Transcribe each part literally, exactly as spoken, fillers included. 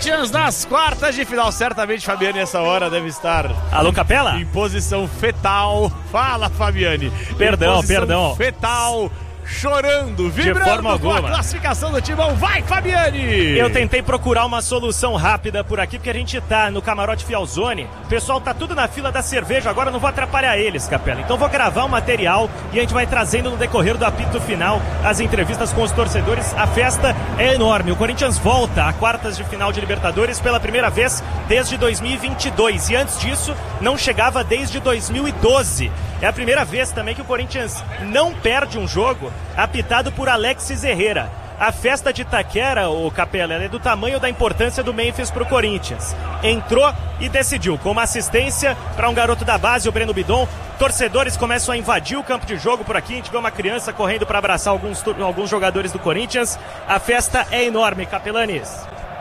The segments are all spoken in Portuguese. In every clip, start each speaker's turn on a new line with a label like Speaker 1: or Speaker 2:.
Speaker 1: Corinthians nas quartas de final. Certamente Fabiane nessa hora deve estar...
Speaker 2: Alô, Capela?
Speaker 1: Em posição fetal. Fala, Fabiane.
Speaker 2: Perdão, perdão.
Speaker 1: Fetal. Chorando, vibrando
Speaker 2: de forma
Speaker 1: com
Speaker 2: alguma.
Speaker 1: A classificação do Timão. Vai, Fabiane!
Speaker 2: Eu tentei procurar uma solução rápida por aqui, porque a gente tá no camarote Fialzone. O pessoal tá tudo na fila da cerveja, agora eu não vou atrapalhar eles, Capela. Então vou gravar o material e a gente vai trazendo no decorrer do apito final as entrevistas com os torcedores. A festa é enorme. O Corinthians volta a quartas de final de Libertadores pela primeira vez desde dois mil e vinte e dois. E antes disso, não chegava desde dois mil e doze. É a primeira vez também que o Corinthians não perde um jogo apitado por Alexis Herrera. A festa de Itaquera, o Capela, é do tamanho da importância do Memphis para o Corinthians. Entrou e decidiu, com uma assistência para um garoto da base, o Breno Bidon. Torcedores começam a invadir o campo de jogo por aqui. A gente vê uma criança correndo para abraçar alguns, alguns jogadores do Corinthians. A festa é enorme, Capelanes.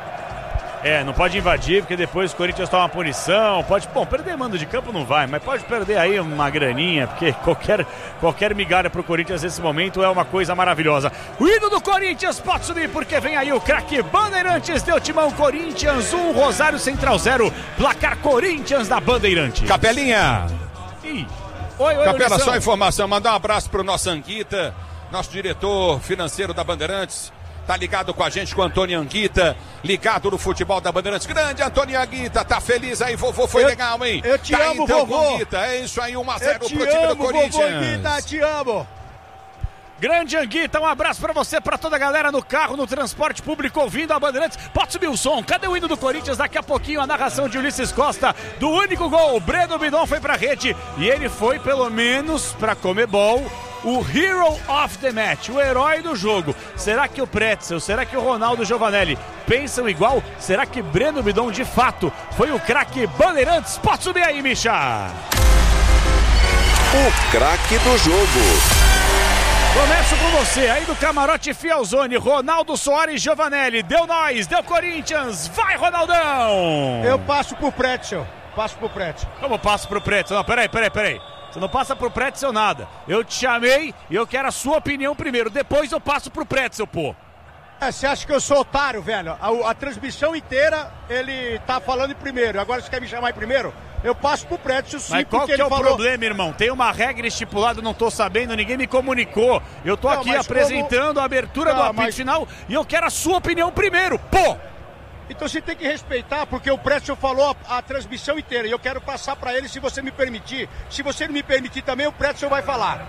Speaker 1: É, não pode invadir, porque depois o Corinthians toma uma punição, pode, bom, perder mando de campo não vai, mas pode perder aí uma graninha, porque qualquer, qualquer migalha pro Corinthians nesse momento é uma coisa maravilhosa. O hino do Corinthians pode subir, porque vem aí o craque Bandeirantes, deu timão Corinthians um, Rosário Central zero, placar Corinthians da Bandeirantes.
Speaker 3: Capelinha!
Speaker 1: Ih. Oi, oi,
Speaker 3: Capela,
Speaker 1: Ulição.
Speaker 3: só informação, mandar um abraço pro nosso Anguita, nosso diretor financeiro da Bandeirantes. Tá ligado com a gente, com o Antônio Anguita, ligado no futebol da Bandeirantes. Grande Antônio Anguita, tá feliz aí, vovô, foi eu, legal, hein?
Speaker 4: Eu te
Speaker 3: tá
Speaker 4: amo,
Speaker 3: então,
Speaker 4: vovô.
Speaker 3: Anguita, é isso aí, um a zero
Speaker 4: pro
Speaker 3: time
Speaker 4: amo,
Speaker 3: do Corinthians.
Speaker 4: Vovô Anguita, te amo.
Speaker 1: Grande Anguita, um abraço pra você, pra toda a galera no carro, no transporte público, ouvindo a Bandeirantes. Pode subir o som, cadê o hino do Corinthians? Daqui a pouquinho a narração de Ulisses Costa, do único gol. O Breno Bidon foi pra rede e ele foi pelo menos pra Comebol, o Hero of the Match, o herói do jogo. Será que o Pretzel, será que o Ronaldo Giovanelli pensam igual? Será que Breno Bidon de fato foi o craque Bandeirantes? Pode subir aí, Micha!
Speaker 5: O craque do jogo.
Speaker 1: Começo com você, aí do camarote Fialzone, Ronaldo Soares Giovanelli, deu nós, deu Corinthians, vai Ronaldão!
Speaker 4: Eu passo pro Pretzel, passo pro Pretzel.
Speaker 1: Como passo pro Pretzel? Não, peraí, peraí, peraí. Você não passa pro Pretzel nada. Eu te chamei e eu quero a sua opinião primeiro, depois eu passo pro Pretzel, pô.
Speaker 4: É, você acha que eu sou otário, velho? A, a transmissão inteira ele tá falando em primeiro, agora você quer me chamar em primeiro? Eu passo pro Pretzel sim,
Speaker 1: mas qual
Speaker 4: porque
Speaker 1: que é o
Speaker 4: falou...
Speaker 1: problema, irmão? Tem uma regra estipulada, não tô sabendo, ninguém me comunicou. Eu tô
Speaker 4: não,
Speaker 1: aqui apresentando como... a abertura não, do apito mas... final e eu quero a sua opinião primeiro, pô!
Speaker 4: Então você tem que respeitar, porque o Pretzel falou a, a transmissão inteira e eu quero passar pra ele se você me permitir. Se você não me permitir também, o Pretzel vai falar.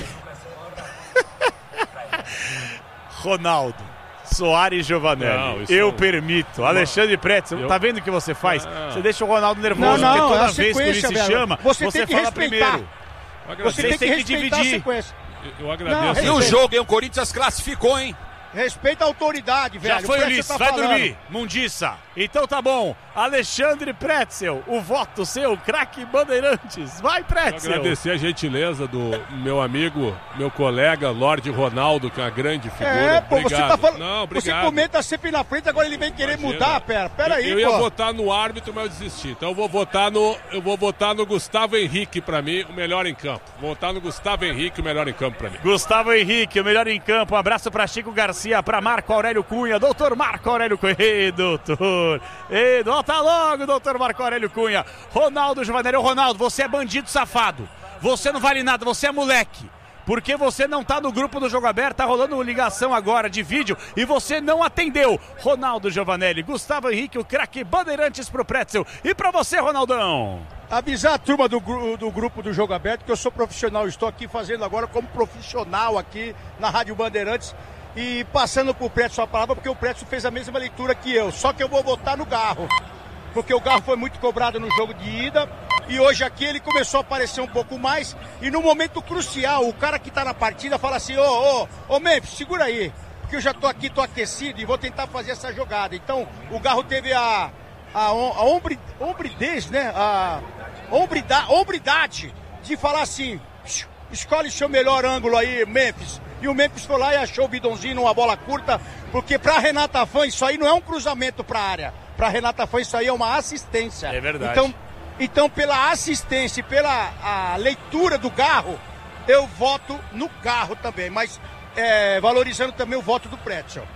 Speaker 1: Ronaldo Soares Giovanelli, eu não... permito. Alexandre Pretzel, eu... tá vendo o que você faz? Ah. Você deixa o Ronaldo nervoso,
Speaker 4: não, não,
Speaker 1: porque toda
Speaker 4: é
Speaker 1: vez que ele se
Speaker 4: velho.
Speaker 1: chama,
Speaker 4: você,
Speaker 1: você
Speaker 4: tem que
Speaker 1: fala
Speaker 4: respeitar.
Speaker 1: primeiro.
Speaker 4: Você tem que, tem que dividir. A sequência.
Speaker 3: Eu, eu agradeço. Não, e o jogo, hein? O Corinthians classificou, hein?
Speaker 4: Respeita a autoridade, velho.
Speaker 1: Já foi, Ulisses, tá vai falando. Dormir, mundiça. Então tá bom. Alexandre Pretzel, o voto seu, craque Bandeirantes. Vai, Pretzel.
Speaker 6: Eu agradecer a gentileza do meu amigo, meu colega, Lorde Ronaldo, que é uma grande figura.
Speaker 4: É, pô,
Speaker 6: obrigado.
Speaker 4: você tá falando.
Speaker 6: Não,
Speaker 4: você comenta sempre na frente, agora ele vem querer Imagina. mudar, pera. Pera aí,
Speaker 6: eu, eu
Speaker 4: pô.
Speaker 6: ia votar no árbitro, mas eu desisti. Então eu vou votar no, eu vou votar no Gustavo Henrique, pra mim, o melhor em campo. Vou votar no Gustavo Henrique, o melhor em campo pra mim.
Speaker 1: Gustavo Henrique, o melhor em campo. Um abraço pra Chico Garcia, pra Marco Aurélio Cunha, doutor Marco Aurélio Cunha. Ei, doutor. Ei, volta logo, doutor Marco Aurélio Cunha. Ronaldo Giovanelli. Ô, Ronaldo, você é bandido safado. Você não vale nada, você é moleque. Porque você não tá no grupo do Jogo Aberto, tá rolando ligação agora de vídeo e você não atendeu. Ronaldo Giovanelli, Gustavo Henrique, o craque Bandeirantes pro Pretzel. E pra você, Ronaldão?
Speaker 4: Avisar a turma do, do grupo do Jogo Aberto que eu sou profissional, estou aqui fazendo agora como profissional aqui na Rádio Bandeirantes e passando pro Pretzel a palavra, porque o Pretzel fez a mesma leitura que eu, só que eu vou votar no Garro, porque o Garro foi muito cobrado no jogo de ida e hoje aqui ele começou a aparecer um pouco mais e no momento crucial, o cara que tá na partida fala assim, ô, ô, ô Memphis, segura aí, porque eu já tô aqui, tô aquecido e vou tentar fazer essa jogada. Então o Garro teve a, a, a ombri, ombridez, né, a ombrida, ombridade de falar assim, escolhe seu melhor ângulo aí, Memphis. E o Memphis foi lá e achou o Bidonzinho numa bola curta, porque pra Renata Fã isso aí não é um cruzamento pra área. Pra Renata Fã isso aí é uma assistência.
Speaker 1: É verdade.
Speaker 4: Então, então pela assistência e pela a leitura do Garro, eu voto no Garro também, mas é, valorizando também o voto do Pretzel.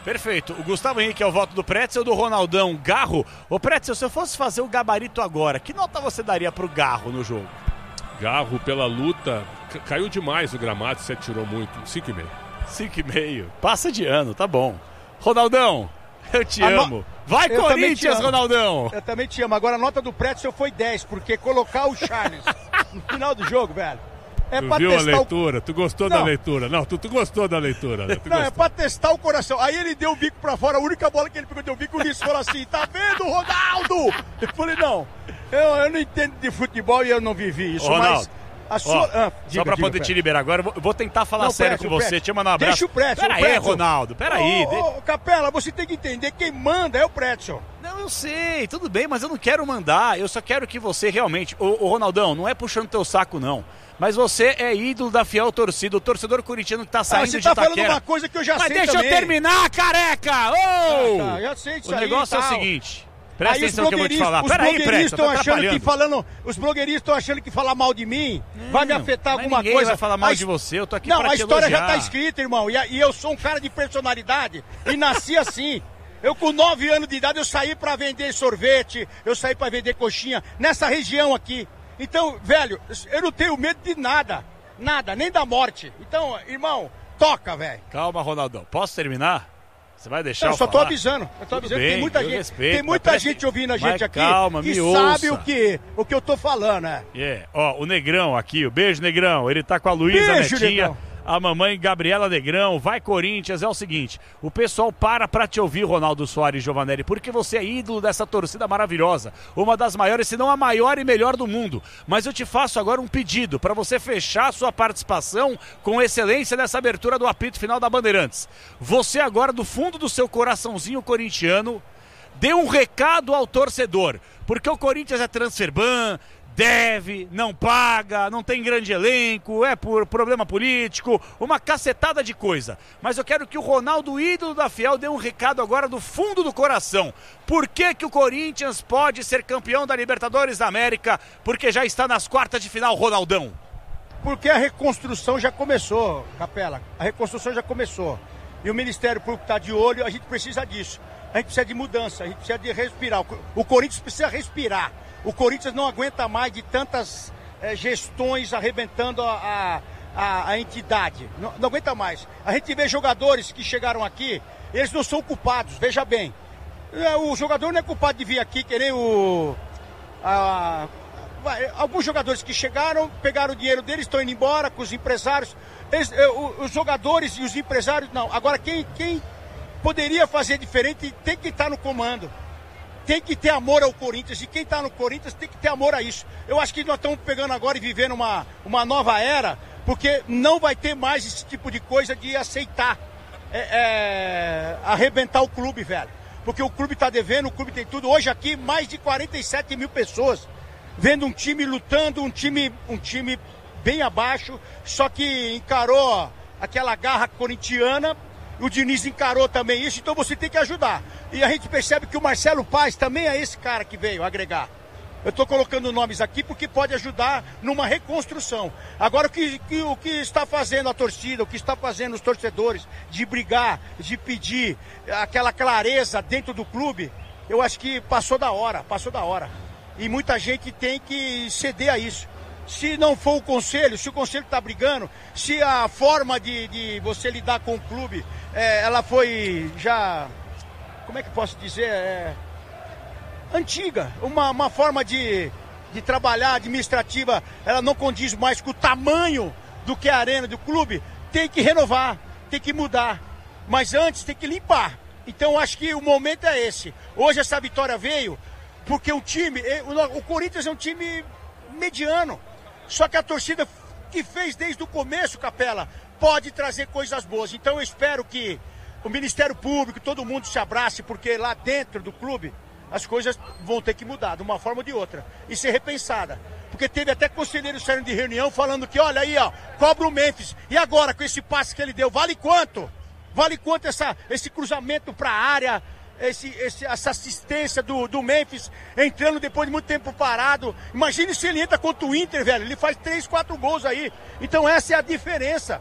Speaker 1: Perfeito. O Gustavo Henrique é o voto do Pretzel, do Ronaldão Garro. Ô Pretzel, se eu fosse fazer o gabarito agora, que nota você daria pro Garro no jogo?
Speaker 6: Garro pela luta, c- caiu demais o gramado, você atirou muito. cinco e meio.
Speaker 1: cinco e meio. Passa de ano, tá bom. Ronaldão, eu te
Speaker 4: A
Speaker 1: amo.
Speaker 4: no...
Speaker 1: Vai,
Speaker 4: eu
Speaker 1: Corinthians, Ronaldão.
Speaker 4: Eu também te amo. Agora a nota do Pretzel foi dez, porque colocar o Charles no final do jogo, velho, é
Speaker 6: Tu
Speaker 4: pra
Speaker 6: viu a
Speaker 4: testar
Speaker 6: leitura? Tu gostou
Speaker 4: Não.
Speaker 6: da leitura? Não, tu, tu gostou da leitura, né? Tu
Speaker 4: Não, é
Speaker 6: gostou.
Speaker 4: pra testar o coração. Aí ele deu o bico pra fora, a única bola que ele pegou deu o bico, o Ulisses falou assim, tá vendo, Ronaldo? Eu falei, não, eu, eu não entendo de futebol e eu não vivi isso,
Speaker 1: Ô, Ronaldo,
Speaker 4: mas... A sua...
Speaker 1: Ó,
Speaker 4: ah, diga,
Speaker 1: só pra
Speaker 4: diga,
Speaker 1: poder te
Speaker 4: Pretzel.
Speaker 1: liberar agora, eu vou, eu vou tentar falar
Speaker 4: Não,
Speaker 1: sério
Speaker 4: Pretzel,
Speaker 1: com você.
Speaker 4: Pretzel.
Speaker 1: Te mandar um abraço.
Speaker 4: Deixa o Pretzel,
Speaker 1: Pera
Speaker 4: o
Speaker 1: aí,
Speaker 4: Pretzel.
Speaker 1: Ronaldo, pera aí.
Speaker 4: Ô, ô, Capela, você tem que entender, quem manda é o Pretzel.
Speaker 1: Não, eu sei, tudo bem, mas eu não quero mandar. Eu só quero que você realmente... Ô, ô Ronaldão, não é puxando teu saco, não. Mas você é ídolo da fiel torcida, o torcedor corintiano que tá saindo
Speaker 4: Ah, você
Speaker 1: de
Speaker 4: tá
Speaker 1: Itaquera.
Speaker 4: falando uma coisa que eu já
Speaker 1: Mas
Speaker 4: sei
Speaker 1: deixa
Speaker 4: também.
Speaker 1: eu terminar, careca! Ô!
Speaker 4: Ah, tá, já sei disso
Speaker 1: o
Speaker 4: aí
Speaker 1: negócio
Speaker 4: e
Speaker 1: é o
Speaker 4: tal.
Speaker 1: seguinte... Presta
Speaker 4: Aí os
Speaker 1: atenção que eu vou te
Speaker 4: blogueiristas-
Speaker 1: falar.
Speaker 4: os
Speaker 1: Pera aí,
Speaker 4: blogueiristas
Speaker 1: Presta, tá
Speaker 4: estão achando que
Speaker 1: atrapalhando.
Speaker 4: falando, os blogueiristas estão achando que falar mal de mim vai me afetar
Speaker 1: Mas
Speaker 4: alguma
Speaker 1: ninguém
Speaker 4: coisa.
Speaker 1: vai falar mal
Speaker 4: A
Speaker 1: de
Speaker 4: his-
Speaker 1: você, eu tô aqui
Speaker 4: Não,
Speaker 1: pra
Speaker 4: a
Speaker 1: te
Speaker 4: história já
Speaker 1: elogiar.
Speaker 4: tá escrita, irmão, e, a- e eu sou um cara de personalidade e nasci assim. Eu com nove anos de idade eu saí pra vender sorvete, eu saí pra vender coxinha nessa região aqui. Então, velho, eu não tenho medo de nada, nada, nem da morte. Então, irmão, toca, velho.
Speaker 1: Calma, Ronaldão. Posso terminar? Você vai deixar
Speaker 4: Eu
Speaker 1: eu
Speaker 4: só tô
Speaker 1: falar?
Speaker 4: avisando, eu tô
Speaker 1: Tudo
Speaker 4: avisando,
Speaker 1: bem,
Speaker 4: tem muita
Speaker 1: eu
Speaker 4: gente,
Speaker 1: respeito,
Speaker 4: tem
Speaker 1: mas
Speaker 4: muita
Speaker 1: preste-
Speaker 4: gente ouvindo a
Speaker 1: mas
Speaker 4: gente aqui
Speaker 1: calma,
Speaker 4: que
Speaker 1: me
Speaker 4: sabe
Speaker 1: ouça.
Speaker 4: o que, o que eu tô falando, né?
Speaker 1: Yeah. Ó, o Negrão aqui, o beijo, Negrão. Ele tá com a Luísa
Speaker 4: Beijo,
Speaker 1: Netinha,
Speaker 4: Negrão.
Speaker 1: a mamãe Gabriela Negrão. Vai, Corinthians. É o seguinte, o pessoal para pra te ouvir, Ronaldo Soares Giovanelli, porque você é ídolo dessa torcida maravilhosa. Uma das maiores, se não a maior e melhor do mundo. Mas eu te faço agora um pedido pra você fechar a sua participação com excelência nessa abertura do apito final da Bandeirantes. Você agora, do fundo do seu coraçãozinho corintiano, dê um recado ao torcedor, porque o Corinthians é transfer ban, deve, não paga, não tem grande elenco, é por problema político, uma cacetada de coisa. Mas eu quero que o Ronaldo, ídolo da Fiel, dê um recado agora do fundo do coração. Por que que o Corinthians pode ser campeão da Libertadores da América? Porque já está nas quartas de final, Ronaldão.
Speaker 4: Porque a reconstrução já começou, Capela. A reconstrução já começou. E o Ministério Público está de olho, a gente precisa disso. A gente precisa de mudança, a gente precisa de respirar. O- O Corinthians precisa respirar. O Corinthians não aguenta mais de tantas eh, gestões arrebentando a, a, a- a entidade. Não, não aguenta mais. A gente vê jogadores que chegaram aqui, eles não são culpados, veja bem. Eh, O jogador não é culpado de vir aqui, que nem o... a- vai, alguns jogadores que chegaram, pegaram o dinheiro deles, estão indo embora com os empresários. Eles, eh, o- os jogadores e os empresários, não. Agora, quem, quem poderia fazer diferente tem que estar no comando. Tem que ter amor ao Corinthians. E quem está no Corinthians tem que ter amor a isso. Eu acho que nós estamos pegando agora e vivendo uma, uma nova era, porque não vai ter mais esse tipo de coisa de aceitar é, é, arrebentar o clube, velho. Porque o clube está devendo, o clube tem tudo. Hoje aqui, mais de quarenta e sete mil pessoas vendo um time lutando, um time, um time bem abaixo, só que encarou aquela garra corintiana. O Diniz encarou também isso, então você tem que ajudar. E a gente percebe que o Marcelo Paes também é esse cara que veio agregar. Eu estou colocando nomes aqui porque pode ajudar numa reconstrução. Agora, o que, que- o que está fazendo a torcida, o que está fazendo os torcedores, de brigar, de pedir aquela clareza dentro do clube, eu acho que passou da hora, passou da hora. E muita gente tem que ceder a isso. Se não for o conselho, se o conselho está brigando, se a forma de, de você lidar com o clube, é, ela foi já, como é que eu posso dizer, é, antiga, uma, uma forma de, de trabalhar administrativa, ela não condiz mais com o tamanho do que a arena do clube, tem que renovar, tem que mudar, mas antes tem que limpar. Então acho que o momento é esse. Hoje essa vitória veio porque o time, o, o Corinthians é um time mediano, só que a torcida que fez desde o começo, Capela, pode trazer coisas boas. Então eu espero que o Ministério Público, todo mundo se abrace, porque lá dentro do clube as coisas vão ter que mudar de uma forma ou de outra e ser repensada. Porque teve até conselheiros saindo de reunião falando que, olha aí, ó, cobra o Memphis. E agora, com esse passe que ele deu, vale quanto? Vale quanto essa, esse cruzamento para a área, esse, esse, essa assistência do, do Memphis entrando depois de muito tempo parado? Imagine se ele entra contra o Inter, velho. Ele faz três, quatro gols aí. Então essa é a diferença.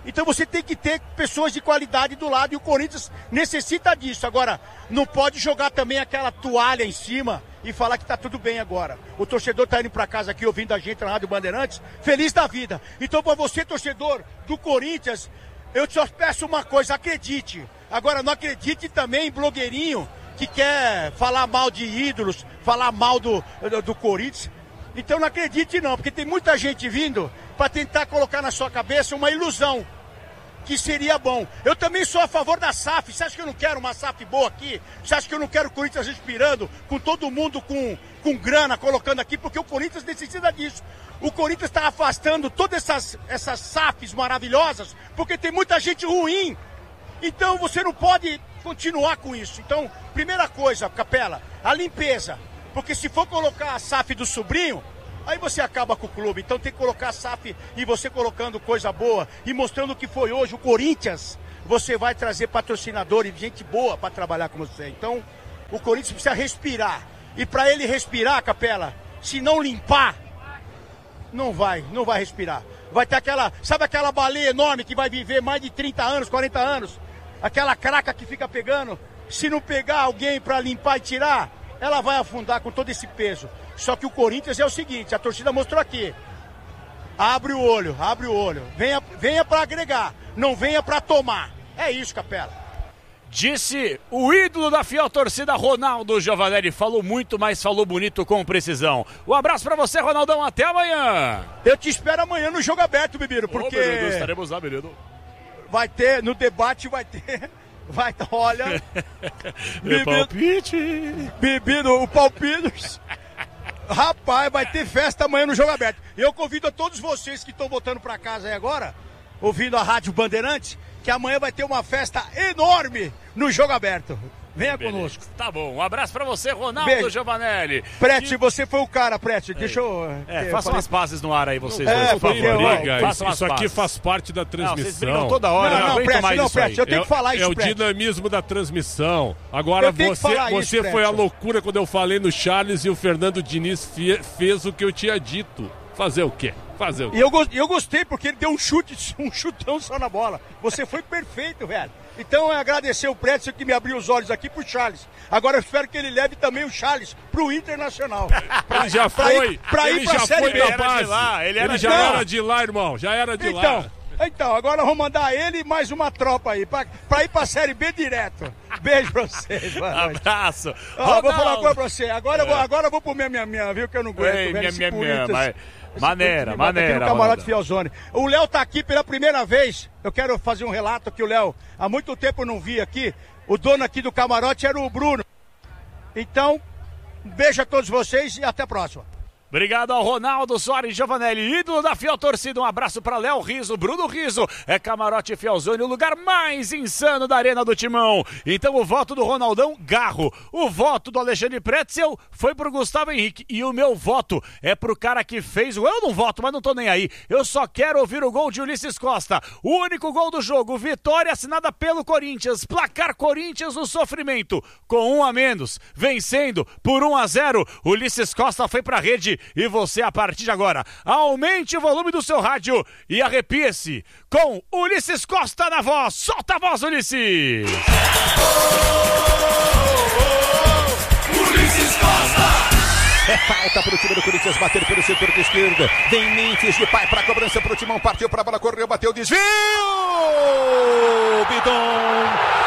Speaker 4: Então você tem que ter pessoas de qualidade do lado e o Corinthians necessita disso. Agora, não pode jogar também aquela toalha em cima e falar que tá tudo bem agora. O torcedor tá indo pra casa aqui ouvindo a gente na Rádio Bandeirantes, feliz da vida. Então pra você, torcedor do Corinthians, eu só peço uma coisa, acredite. Agora não acredite também em blogueirinho que quer falar mal de ídolos, falar mal do, do, do Corinthians. Então não acredite não, porque tem muita gente vindo para tentar colocar na sua cabeça uma ilusão que seria bom. Eu também sou a favor da S A F. Você acha que eu não quero uma S A F boa aqui? Você acha que eu não quero o Corinthians respirando, com todo mundo com, com grana colocando aqui? Porque o Corinthians necessita disso. O Corinthians está afastando todas essas, essas S A Fs maravilhosas, porque tem muita gente ruim. Então você não pode continuar com isso. Então, primeira coisa, Capela, a limpeza. Porque se for colocar a S A F do sobrinho, aí você acaba com o clube. Então tem que colocar a S A F e você colocando coisa boa e mostrando o que foi hoje o Corinthians. Você vai trazer patrocinador e gente boa para trabalhar com você. Então o Corinthians precisa respirar. E para ele respirar, Capela, se não limpar, não vai, não vai respirar. Vai ter aquela, sabe aquela baleia enorme que vai viver mais de trinta anos, quarenta anos? Aquela craca que fica pegando. Se não pegar alguém para limpar e tirar, ela vai afundar com todo esse peso. Só que o Corinthians é o seguinte, a torcida mostrou aqui. Abre o olho, abre o olho. Venha, venha para agregar, não venha para tomar. É isso, Capela.
Speaker 1: Disse o ídolo da fiel torcida, Ronaldo Giovanelli. Falou muito, mas falou bonito com precisão. Um abraço pra você, Ronaldão. Até amanhã.
Speaker 4: Eu te espero amanhã no Jogo Aberto, Bibiru, porque...
Speaker 1: Ô, Bibiru, estaremos lá, Bibiru.
Speaker 4: Vai ter, no debate vai ter... Vai, olha...
Speaker 1: Meu palpite.
Speaker 4: Bibiru, o palpite... Rapaz, vai ter festa amanhã no Jogo Aberto. E eu convido a todos vocês que estão voltando pra casa aí agora, ouvindo a Rádio Bandeirantes, que amanhã vai ter uma festa enorme no Jogo Aberto. Venha Beleza. Conosco.
Speaker 1: Tá bom, um abraço pra você, Ronaldo Giovanelli.
Speaker 4: Prete, que... você foi o cara, Prete. Deixa eu...
Speaker 1: É, façam falei... as pazes no ar aí, vocês
Speaker 6: não,
Speaker 1: dois,
Speaker 6: é,
Speaker 1: por favor.
Speaker 6: Briga, isso isso aqui faz parte da transmissão. Não, vocês brigam
Speaker 1: toda hora,
Speaker 4: não, não,
Speaker 1: não,
Speaker 4: Prete,
Speaker 1: mais
Speaker 4: não,
Speaker 1: isso
Speaker 4: Prete, eu tenho
Speaker 6: é,
Speaker 4: que falar isso,
Speaker 6: É o
Speaker 4: Prete.
Speaker 6: dinamismo da transmissão. Agora você, você
Speaker 4: isso,
Speaker 6: foi a loucura quando eu falei no Charles e o Fernando Diniz fe, fez o que eu tinha dito. Fazer o quê? Fazer o quê?
Speaker 4: E eu, eu gostei porque ele deu um chute, um chutão só na bola. Você foi perfeito, velho. Então é agradecer o Prédio que me abriu os olhos aqui pro Charles. Agora eu espero que ele leve também o Charles pro Internacional.
Speaker 6: Pra, ele já foi,
Speaker 4: pra ir, pra
Speaker 6: ele
Speaker 4: ir pra
Speaker 6: já
Speaker 4: Série
Speaker 6: foi
Speaker 4: B.
Speaker 6: da base.
Speaker 1: Lá, ele,
Speaker 6: ele já
Speaker 1: lá.
Speaker 6: era de lá, irmão. Já era de
Speaker 4: então,
Speaker 6: lá.
Speaker 4: Então, agora vamos mandar ele e mais uma tropa aí, pra, pra ir pra Série B direto. Beijo pra vocês.
Speaker 1: Abraço.
Speaker 4: Ó, vou falar uma coisa pra você. Agora, é. eu, vou, agora eu vou pro minha, minha, minha, viu, que eu não aguento.
Speaker 1: Ei,
Speaker 4: velho,
Speaker 1: minha, minha, minha, mas... Maneira,
Speaker 4: maneira.
Speaker 1: maneira.
Speaker 4: Aqui no Camarote Fielzone. O Léo tá aqui pela primeira vez. Eu quero fazer um relato que o Léo, há muito tempo eu não vi aqui. O dono aqui do camarote era o Bruno. Então, um beijo a todos vocês e até a próxima.
Speaker 1: Obrigado ao Ronaldo Soares Giovanelli, ídolo da fiel torcida. Um abraço para Léo Riso, Bruno Riso. É Camarote Fielzone, o lugar mais insano da Arena do Timão. Então o voto do Ronaldão, Garro. O voto do Alexandre Pretzel foi pro Gustavo Henrique. E o meu voto é pro cara que fez o... Eu não voto, mas não tô nem aí. Eu só quero ouvir o gol de Ulisses Costa. O único gol do jogo. Vitória assinada pelo Corinthians. Placar Corinthians no sofrimento. Com um a menos. Vencendo por um a zero. Ulisses Costa foi pra rede. E você, a partir de agora, aumente o volume do seu rádio e arrepie-se com Ulisses Costa na voz. Solta a voz, Ulisses!
Speaker 7: Oh, oh, oh, Ulisses Costa!
Speaker 3: É falta para o time do Corinthians bater pelo setor de esquerda. Vem Memphis de pai para a cobrança para o Timão. Partiu para a bola, correu, bateu, desvio! Bidon!